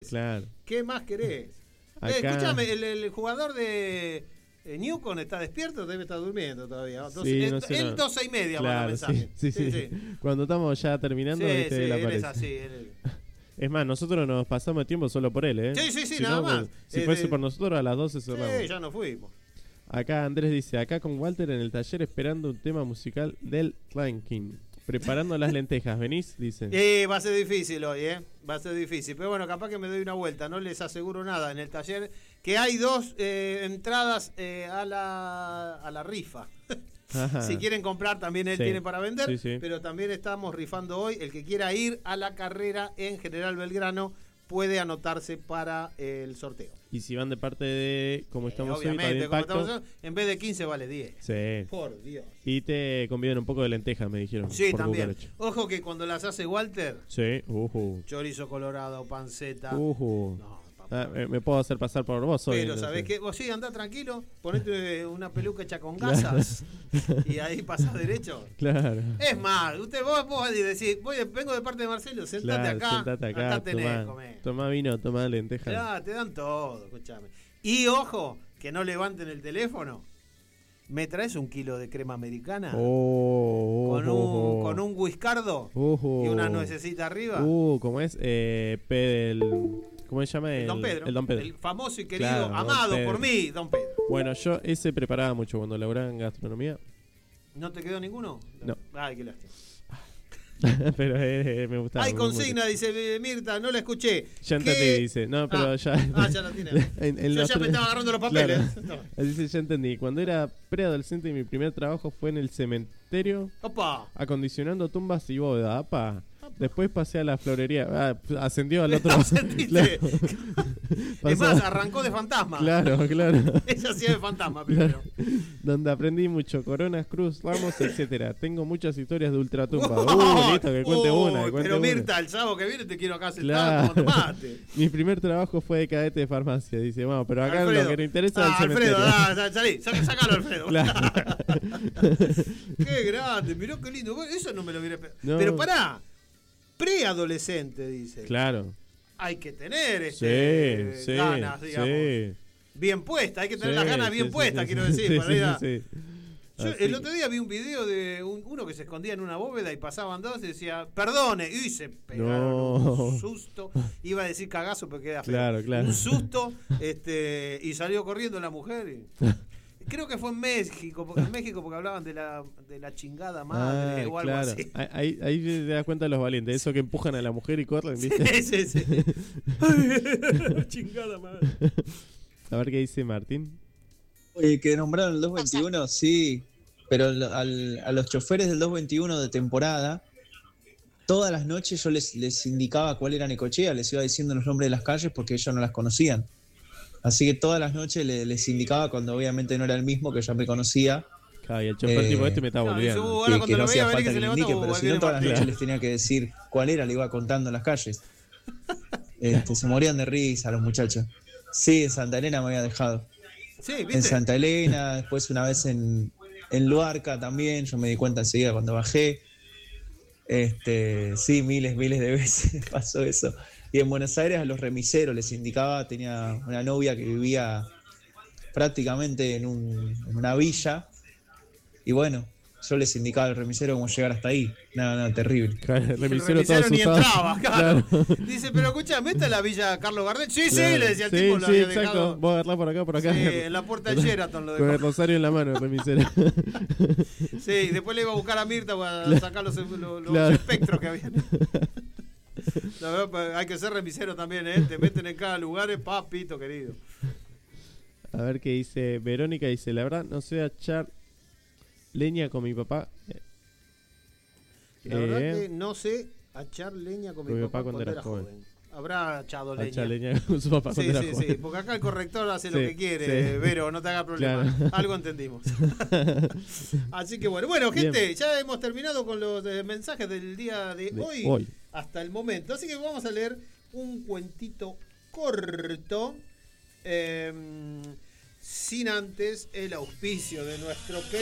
Claro. ¿Qué más querés? Escúchame, el jugador de Newcomb está despierto, debe estar durmiendo todavía. Entonces, no sé, él 12:30 manda claro, mensaje. sí. Cuando estamos ya terminando, viste, él él aparece. es así. Es más, nosotros nos pasamos el tiempo solo por él, ¿eh? Sí, si nada no, más. Si fuese por nosotros, a las 12 cerramos. Sí, ya nos fuimos. Acá Andrés dice, acá con Walter en el taller esperando un tema musical del ranking. Preparando las lentejas, ¿venís? Dice. Va a ser difícil hoy, va a ser difícil. Pero bueno, capaz que me doy una vuelta, no les aseguro nada en el taller. Que hay 2 entradas a la rifa. Si quieren comprar, también él tiene para vender. Sí. Pero también estamos rifando hoy. El que quiera ir a la carrera en General Belgrano puede anotarse para el sorteo. Y si van de parte de, como estamos hoy, obviamente, como Pacto, estamos, en vez de 15 vale 10. Sí. Por Dios. Y te convidan un poco de lentejas, me dijeron. Sí, por también. cucaracha. Ojo que cuando las hace Walter, Sí. chorizo colorado, panceta. No, papá. me puedo hacer pasar por vos hoy. Pero ¿sabés qué? Vos sí, andá tranquilo, ponete una peluca hecha con gasas y ahí pasás derecho. Claro. Es más, vos decís, vengo de parte de Marcelo, sentate acá tenés, comé. Tomá vino, tomá lentejas. Ya, te dan todo, escuchame. Y ojo, que no levanten el teléfono. ¿Me traes 1 kilo de crema americana? Con un whiskardo y una nuececita arriba. ¿Cómo es? ¿Cómo se llama? El Don Pedro. El Don Pedro. El famoso y querido, Claro, amado Don por mí, Don Pedro. Bueno, yo ese preparaba mucho cuando laburaba en gastronomía. ¿No te quedó ninguno? No. Ay, qué lástima. Pero me gustaba. Hay consigna, dice Mirta, no la escuché. Ya entendí, dice. No, pero ya. Ya la tiene. Yo ya me estaba agarrando los papeles. Claro. Dice, ya entendí. Cuando era preadolescente, mi primer trabajo fue en el cementerio. ¡Opa! Acondicionando tumbas y bóveda. ¡Apa! Después pasé a la florería. Ascendió al otro. ¿Ascendiste? Es más, arrancó de fantasma. Claro. Ella hacía de fantasma primero. Donde aprendí mucho. Coronas, cruz, ramos, etcétera. Tengo muchas historias de ultratumba. Listo, que cuente una. Pero Mirta, el sábado que viene te quiero acá sentado tomando mate. Mi primer trabajo fue de cadete de farmacia. Dice, vamos, pero acá Alfredo. lo que nos interesa es el cementerio. Alfredo, salí, sacalo, Alfredo. Claro. Qué grande, mirá qué lindo. Eso no me lo hubiera esperado. No. Pero pará. Preadolescente, dice. Claro. Hay que tener Sí, ganas, digamos. Sí. Bien puestas, hay que tener las ganas bien puestas, quiero decir. Para ir a... Yo, el otro día vi un video de uno que se escondía en una bóveda y pasaban 2 y decía, perdone, y se pegaron un susto. Iba a decir cagazo, pero queda feo. Claro. Un susto, y salió corriendo la mujer. Creo que fue en México porque hablaban de la chingada madre o algo así. Ahí te das cuenta de los valientes, eso que empujan a la mujer y corren, ¿viste? Sí. Chingada madre. A ver qué dice Martín. Oye, que nombraron el 221, sí, pero a los choferes del 221 de temporada, todas las noches yo les indicaba cuál era Necochea, les iba diciendo los nombres de las calles porque ellos no las conocían. Así que todas las noches les indicaba cuando obviamente no era el mismo, que ya me conocía. Claro, y el chofer tipo me estaba volviendo. Que no hacía falta que le indique, pero si no todas las noches les tenía que decir cuál era, le iba contando en las calles. Se morían de risa los muchachos. Sí, en Santa Elena me había dejado. Sí, ¿viste? En Santa Elena, después una vez en Luarca también, yo me di cuenta enseguida cuando bajé. Sí, miles de veces pasó eso. Y en Buenos Aires a los remiseros les indicaba, tenía una novia que vivía prácticamente en una villa, y bueno, yo les indicaba al remisero cómo llegar hasta ahí. No, terrible. Claro, el remisero ni entraba, claro. Dice, pero escuchame, ¿esta es la villa Carlos Gardel? Sí, le decía el tipo. Sí, exacto. Vos agarrás por acá. Sí, en la puerta del Sheraton lo dejó. Con el rosario en la mano, el remisero. Sí, y después le iba a buscar a Mirta para sacar los espectros que había. La verdad, hay que ser remisero también, te meten en cada lugar, papito querido. A ver qué dice Verónica, dice, la verdad no sé echar leña con mi papá. La verdad que no sé echar leña con mi papá cuando era joven. Habrá echado leña con su papá cuando era joven. Sí, porque acá el corrector hace lo que quiere, Vero, no te haga problema. Claro. Algo entendimos. Así que bueno, gente, bien. Ya hemos terminado con los mensajes del día de hoy hasta el momento. Así que vamos a leer un cuentito corto, sin antes el auspicio de nuestro